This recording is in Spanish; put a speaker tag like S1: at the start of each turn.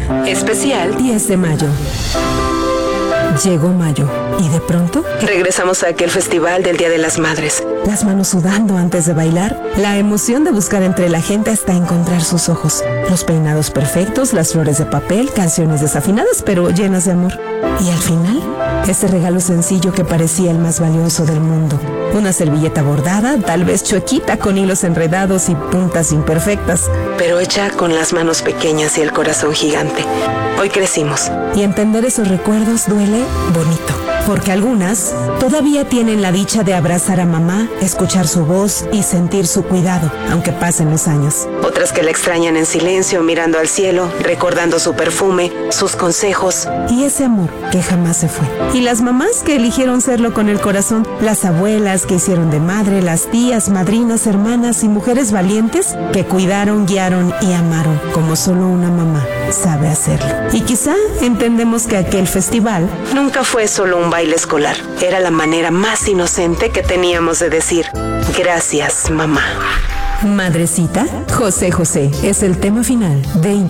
S1: Especial
S2: 10 de mayo. Llegó mayo y de pronto
S1: regresamos a aquel festival del Día de las Madres.
S2: las manos sudando antes de bailar, la emoción de buscar entre la gente hasta encontrar sus ojos, los peinados perfectos, las flores de papel, canciones desafinadas pero llenas de amor. Y al final, ese regalo sencillo que parecía el más valioso del mundo. Una servilleta bordada, tal vez chuequita con hilos enredados y puntas imperfectas.
S1: Pero hecha con las manos pequeñas y el corazón gigante. Hoy crecimos.
S2: Y entender esos recuerdos duele bonito. Porque algunas todavía tienen la dicha de abrazar a mamá, escuchar su voz y sentir su cuidado, aunque pasen los años.
S1: Otras que la extrañan en silencio, mirando al cielo, recordando su perfume, sus consejos.
S2: Y ese amor que jamás se fue. Y las mamás que eligieron serlo con el corazón, las abuelas que hicieron de madre, las tías, madrinas, hermanas y mujeres valientes que cuidaron, guiaron y amaron, como solo una mamá sabe hacerlo. Y quizá entendemos que aquel festival
S1: Nunca fue solo un baile escolar. Era la manera más inocente que teníamos de decir, gracias, mamá.
S2: Madrecita, José José es el tema final de